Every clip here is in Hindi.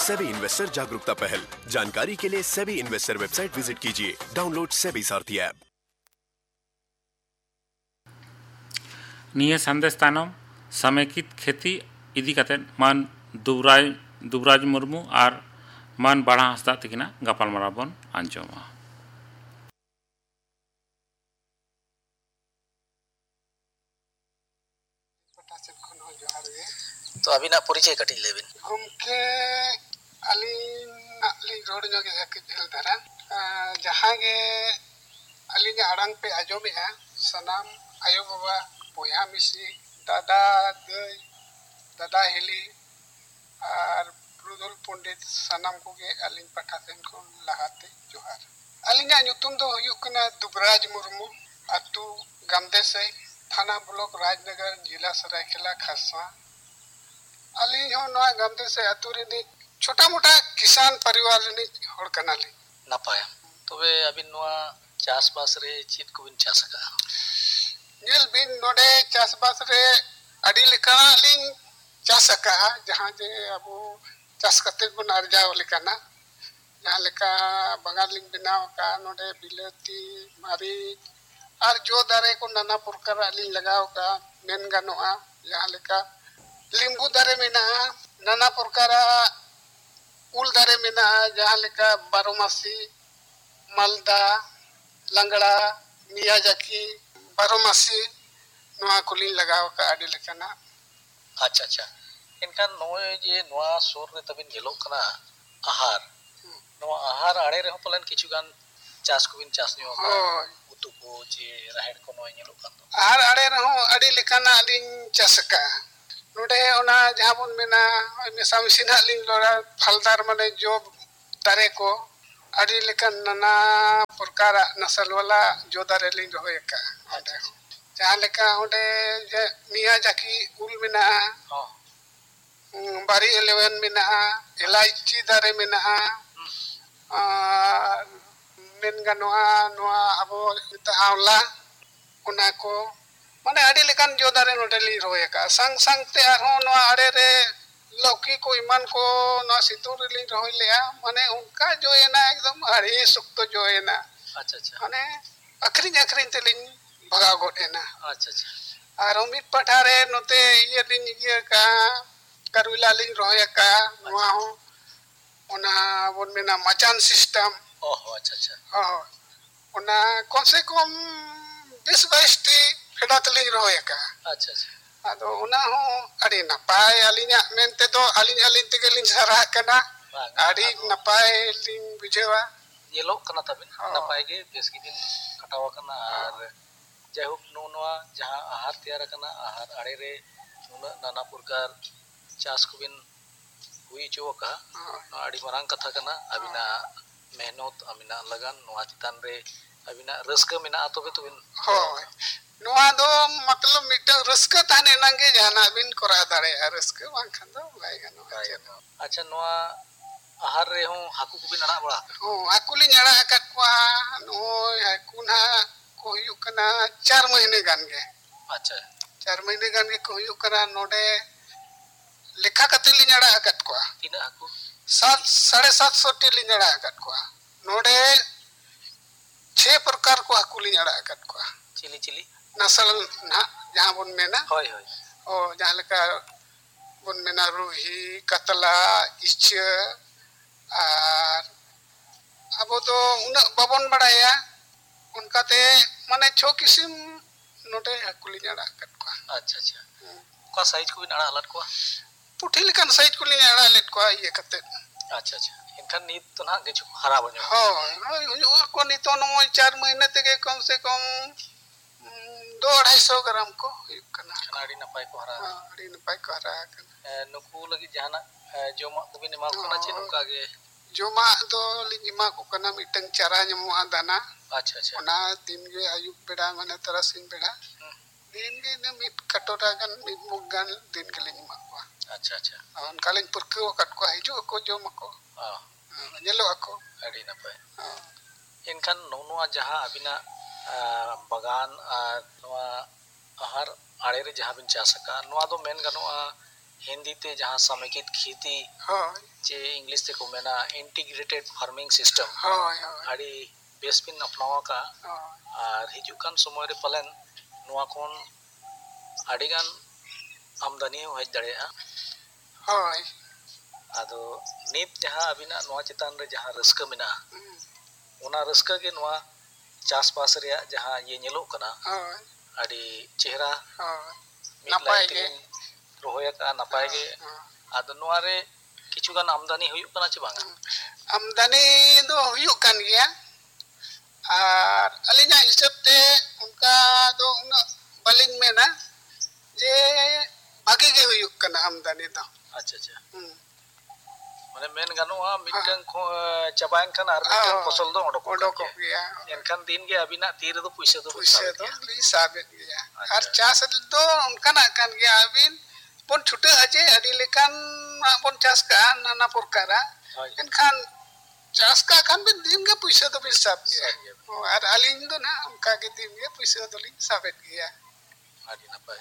सेबी इन्वेस्टर जागरूकता पहल। जानकारी के लिए सेबी इन्वेस्टर वेबसाइट विजिट कीजिए। डाउनलोड सेबी सारथी ऐप। निये संदेश तानम समेकित खेती इदी कते मान दुबराज मुर्मू और मान बाड़ा हंसदा तकिना गापालमाराव बन आंजोमा। तो अभी ना परिचय कटी लेबिन हमके अली रोड जो के झेल धरा जहां के अली आड़ंग पे आजोमे है सनाम आयो बाबा बोया मिसी दादा दई दादा हिली और रुदुल पंडित सनाम को के अली पठासेन को लहाते जोहार अलिना नुतुम दो हुयुक कना दुबराज मुर्मू अतु गामदे से थाना ब्लॉक राजनगर जिला सरायकेला खासा अली हो नवा गामदे से अतु रे छोटा मोटा किसान परिवार रे होड़ कनाली नपाय तबे अभी नवा चासबास रे चीत को बिन चासका नेल बिन नोडे चासबास रे अडी लेकाना लिंग चासका जहां जे अब चास कते बन अर्जाव लेकाना जहां लेका बंगाल लिंग बनाव का नोडे बिलती मारी और जो दारे को नाना प्रकार लिंग लगाव का मेन गानोआ जहां लेका लिंबू दारे मेना नाना प्रकार उल दारे मेना जहां लेका बारोमासी मालदा लंगड़ा मियाजाकी बारोमासी नोआ कुली लगाव का आडी लेकाना। अच्छा अच्छा इनखान नोए जे नोआ सोर रे तबिन जेलोक कना आहार नोआ आहार आड़े रे पलन किछु गान चास को बिन चास न्यो का उतु को जे राहेर को नोए जेलोक कान आहार आड़े रे हो आडी लेकाना लिंग चासका नोडे ओना जहां बन मेना मेसा मिसिना लिंग लोरा फलदार माने जो दारे को आडी लेकान नाना प्रकार नस्ल वाला जो दारे लिंग रोय का ओडे जहां लेका ओडे जे मियाजाकी उल मेना बारी 11 मेना इलायची दारे मेना मेन गानोआ नोआ अबो आवला ओना को माने आडी लेकान जो दारे नोडे ली रोय का संग संग ते आरो नोआ आड़े रे लौकी को इमान को नोआ सितुर ली रोय लिया माने उनका जो है ना एकदम हरी सुक्त जो है ना अच्छा अच्छा माने अखरिन ते लिन भगा गोट है ना अच्छा अच्छा आरो मिट पठारे नोते ये लिन ये का करविला लिन रोय का नोआ हो ओना बोन मेना मचान सिस्टम ओहो अच्छा अच्छा हां ओना कम से कम 20-22 टी फेडात लिन रोय का अच्छा अच्छा आदो ओना हो अड़ी नपाय अलिना मेनते तो अलिन तेगे लिन सरा कना अड़ी नपाय लिन बुझेवा येलो कना तबिन नपाय गे बेस की दिन कटावा कना और जयहुक नोनवा जहां आहार तैयार कना आहार आड़े रे नाना प्रकार चास को बिन हुई जो का आड़ी मरांग कथा कना अबिना मेहनत अबिना लगन नोआ चितान रे अबिना रस्क मेना तबे तो बिन होय नोआ दो मतलब मिटन रस्क ताने नंगे जाना बिन करा दारे रस्क बांखान दो बाय गानो अच्छा नोआ आहार रे हो हाकु को बिन अड़ा बड़ा हो हाकुली नड़ा अकत को नोय हाकुना को हुयु कना 4 महीने गान गे अच्छा 4 महीने गान गे को हुयु कना नोडे लेखा कतिली नड़ा अकत को तीना हाकु 750 टी लिंगड़ा अकत को नोडे 6 प्रकार को हाकुली नड़ा अकत को चिली चिली नस्ल ना जहां बन मेना होय होय ओ जहां लेका बन मेना रूही कतला इच्छ और अब तो उन बाबन बड़ाया उनका ते माने 6 किस्म नोटे हाकुली नड़ा अकत को अच्छा अच्छा का साइज को बिन अड़ा अलट को पुठी लेकान साइज को लिंग अड़ा लेट को ये कते अच्छा अच्छा इनखान नीत तो ना गेछु हरा बनो हो को नी तो नो 4 महीने तक कम से कम 2-250 ग्राम को कना खनाड़ी नपाय को हरा अड़ी नपाय को हरा नुकु लगी जहाना जोमा तो बिन मा कोना चे नुका गे जोमा दो लिंगिमा को कना मिटंग चारा नमो दाना अच्छा अच्छा ओना दिन गे आयुब बेड़ा माने तरसिन बेड़ा दिन गे न मिट कटोरा गन मिट मुग गन दिन के लिंगिमा को अच्छा अच्छा उन कालिंग पुरको कट को हिजु को जोमा को येलो को अड़ी नपाय इनखान नोनुआ जहां अबिना बागान नोआ आहार आड़े रे जहां बिन चास का नोआ दो मेन गनोआ हिंदी ते जहाँ समेकित खेती ᱦᱳᱭ चे इंग्लिश ते को मेना इंटीग्रेटेड फार्मिंग सिस्टम ᱦᱳᱭ ᱦᱳᱭ आड़ी बेस बिन अपनावा का ᱦᱳᱭ और हिजू कान समय रे पलन नुआ कोन आड़ी गान आमदनी हो हज दड़ेया ᱦᱳᱭ आदो नित जहाँ अबिना नुआ चितान रे जहाँ रस्का मिना ओना रस्का के नुआ चास पास रे जहाँ ये नेलो कना ᱦᱳᱭ आड़ी चेहरा ᱦᱳᱭ मिट नापाय लाइन गे तेगिन रोहया का नपाय गे आदो नुआ रे किछु गान आमदनी हुयुक कना चे बांगा आमदनी दो हुयुक kan gया और अलिना हिसाब ते उनका दो उना बलिंग में ना जे भागे गे हुयुक कना आमदनी दो अच्छा अच्छा माने मेन गानुआ मिटन को चबायन खान आर मिटन फसल दो ओडोक गया एनखान दिन गे अबिना तीर दो पैसे दो ली साबित गया और चास दो उनका ना kan gया अबिन पन छुटे हजे अडी लेकान पन चास का नाना प्रकारा एनखान चास का खान बिन दिन गे पैसे दो बिन साब गया और अलिंग दो ना उनका के दिन गे पैसे दो लिंग साबित गया आदि नपाय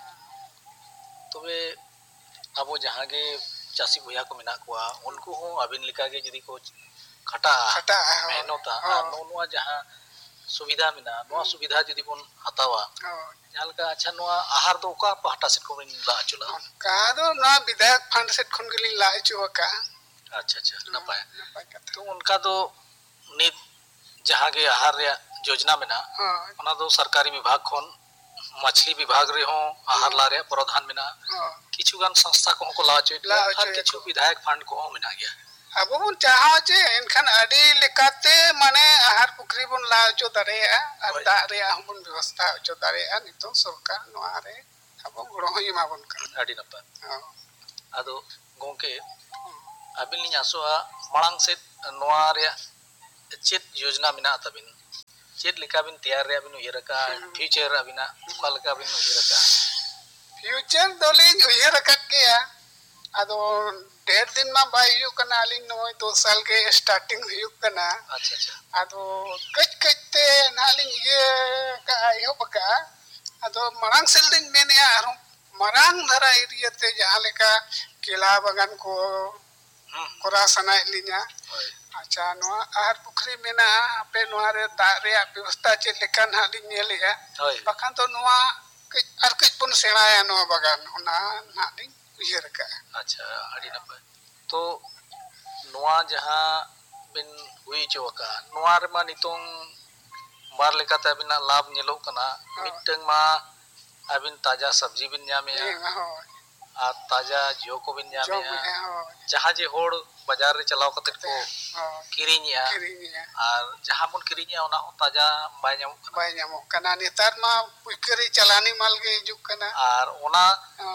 तबे अबो जहां गे चासी भैया को मिना कोआ उनको हो अबिन लिखा के जदी को खटा मेहनता नोनुआ जहां सुविधा मिना नोआ सुविधा जदी बन हतावा जाल का अच्छा नोआ आहार दो का पहटा से को ला चला का दो ना विधायक फंड से खन गली ला चुका अच्छा अच्छा नपाय तो उनका दो नित जहां गे आहार रे योजना मिना ओना दो सरकारी विभाग खन मछली विभाग रे हो आहार ला रे प्रधान मिना किछु गान संस्था को ला हर किछु विधायक फंड को मिना गया अब बन चाहा जे एनखान अडी लेकाते माने आहार पुखरी बन ला चो दारे और दा रे हमन व्यवस्था चो दारे नितो सरकार नोआ रे अब गड़ो ही माबन का अडी नपा आदो गोंके अबिन लिन आसोआ मळांग से नोआ रे चेत योजना मिना तबिन चेत लिका बिन तैयार रे अबिन उयरका फ्यूचर अबिना उकालका बिन उयरका फ्यूचर दोलिन उयरका गया आदो डेढ़ दिन में बाय हुयुक कना अलिंग नोय 2 साल के स्टार्टिंग हुयुक कना अच्छा अच्छा आदो कच कचते नालिंग ये का आयो बका आदो मरांग सेल्डिंग मेने आरो मरांग धरा एरिया ते जहां लेका केला बागान को कोरा सना लिना अच्छा नोआ आहार पुखरी मेना पे नोआ रे दा रे व्यवस्था चे लेका नालिंग नेलिया बखान तो नोआ आर कच पन सेणाया नोआ बागान ओना नालिंग उयहर का अच्छा अड़ी नपा तो नोआ जहां बिन हुई चोका नोआ रे मा नितोंग बार लेकाते अबिना लाभ नेलो कना मिटंग मा अबिन ताजा सब्जी बिन न्यामे आ ताजा जो को बिन न्यामे जहां जे होड़ बाजार रे चलाव कते को किरिनिया और जहां बन किरिनिया ओना ताजा बाय न्यामो कना नेतार मा पुकरी चलानी माल गे हिजुक कना और ओना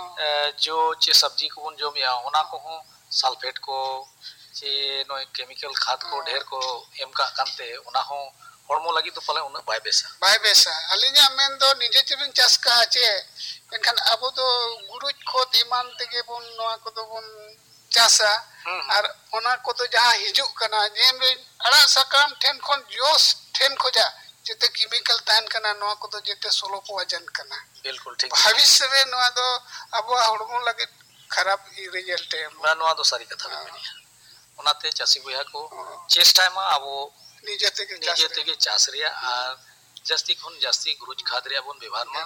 जो चे सब्जी को बन जोमिया ओना को हो सल्फेट को चे नो केमिकल खाद को ढेर को एम का कांते ओना हो हड़मो लगी तो पले उना बाय बेसा अलिया मेन दो निजे चबिन चास का चे एनखान अब तो गुरुज खोत ईमान तेगे बन नोआ को तो बन चासा और ओना को तो जहां हिजुक कना जेम अड़ा सकाम ठेन खन जोस ठेन खोजा जेते केमिकल तान कना नोआ को तो जेते सोलो को वजन कना बिल्कुल ठीक भविष्य रे नोआ दो अब हड़मो लगे खराब रिजल्ट है नोआ दो सारी कथा बिनिया ओनाते चासी भैया को चेष्टा मा अब निजे तेगे चास रिया और जस्ती खन जस्ती गुरुज खाद रिया बन व्यवहार मा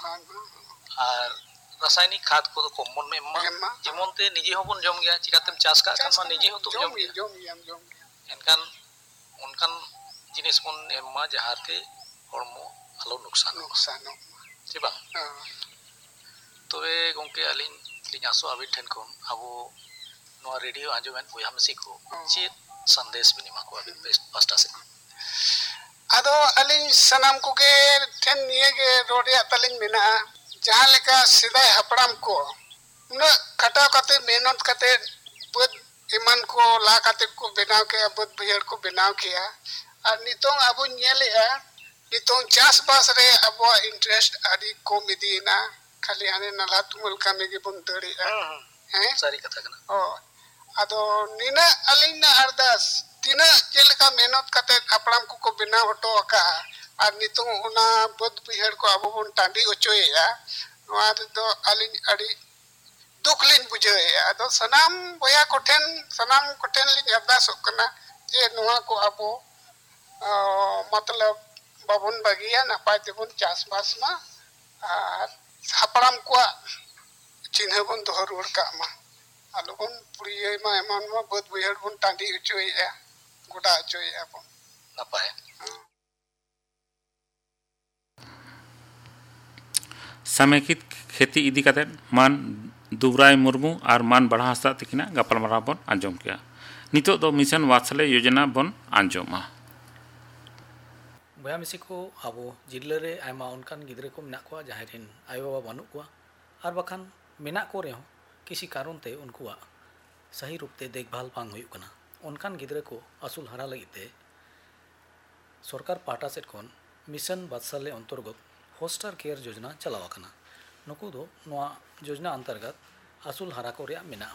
और रासायनिक खाद को तो कॉमन में जेमन ते निजे होबन जम गया चिकातेम चास का खान मा निजे हो तो जम गया एनकान उनकान जिनिस बन एम्मा जहाते हड़मो आलो नुकसान चे बा तबे गोंके अलिन लिन आसो अबिन ठेन कोन अबो नो रेडियो आंजोमेन बुया मसी को चे संदेश बिनिमा को अबिन बेस्ट पास्टा से आदो अलिन सनाम को के ठेन निये के रोडिया तलिन मिना जहां लेका सिदाय हपड़ाम को उना खटाव कते मेहनत कते बद ईमान को ला कते को बनाव के बद बिहड़ को बनाव किया और नितों अबो नेलेया नितों चास बास रे अबो इंटरेस्ट आदि को मिदीना खाली आने नला तुमल कामे के बन दड़ी हैं सारी कथा कना ओ आदो निना अलिना अरदास तिना चेलका मेहनत कते हपड़ाम को बनाव हटो का और नितों उना बद बिहड़ को अबो बन टांडी ओचोया नोआ दो अलिन अड़ी दुख लिन बुझाएगा अदो सनाम बोया कोठेन लिन अरदासोग कना जे नुआ को अबो मतलब बाबुन बगिया नपाय तेबुन चासबास मा और हापड़ाम को चिन्ह बन दोहर रुड़ का मा आलोबन पुड़िये मा एमान मा बद बयहर बन टांडी उचोया गोडा उचोया बन नपाय समेकित खेती इदी कते मान दुबराय मुर्मू और मान बड़ा हंसदा तकिना गपालमाराव बन आंजम किया नितो दो मिशन वात्सल्य योजना बन आंजमा बया मिसी को आबो जिल्ला रे आयमा उनकान गिद्रे को मेना को जहां रेन आयो बाबा बानु को और बखान मेना को रेहो किसी कारण ते उनकुआ सही रूप ते देखभाल बांग हुई कना उनकान गिद्रे को असुल हरा लगिते सरकार पाटा सेट कोन मिशन वात्सल्य अंतर्गत फोस्टर केयर योजना चलावा कना नुकु दो नोआ योजना अंतर्गत असुल हरा को रिया मेना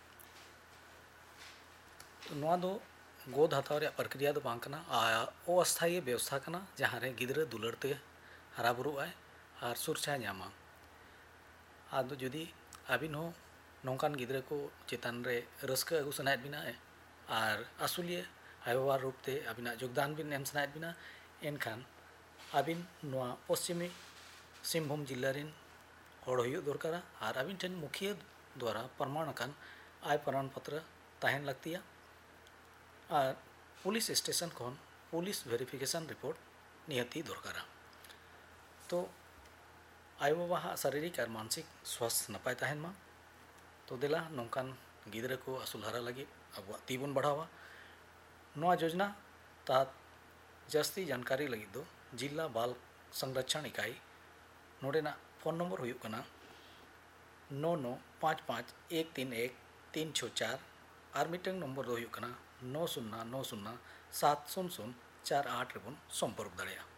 तो नोआ दो गोद हताव रे प्रक्रिया दो बांग कना ओ अस्थायी व्यवस्था कना जहां रे गिद्रे दुलरते हरा बुरु आय और सुरक्षा ᱧᱟᱢᱟ आदो जुदी आबिन हो नौकान गिद्रे को चेतन रे रस्क अगु सनायत बिना और असुलिए आयोवार रूपते अबिना योगदान बिन एम सनायत बिना एनखान आबिन नोआ पश्चिमी सिंहभूम जिल्ला रेन हड़ हुई दरकारा और आबिन ठेन मुखिया द्वारा प्रमाण अकान आय प्रमाण पत्र ताहेन लगतिया और पुलिस स्टेशन खन पुलिस वेरिफिकेशन रिपोर्ट नियति दरकारा तो आयो बाबा शारीरिक और मानसिक स्वास्थ्य नपाय ताहेन मा तो देला नौकान गिद्रे को असुल हरा लगे अब तीबन बढ़ावा नोआ योजना ता जास्ती जानकारी लगी दो जिला बाल संरक्षण इकाई नोडेना फोन नंबर हुई कना 9955131364 और मिटंग नंबर दो हुई कना 90907004 रेबन संपर्क दाड़िया।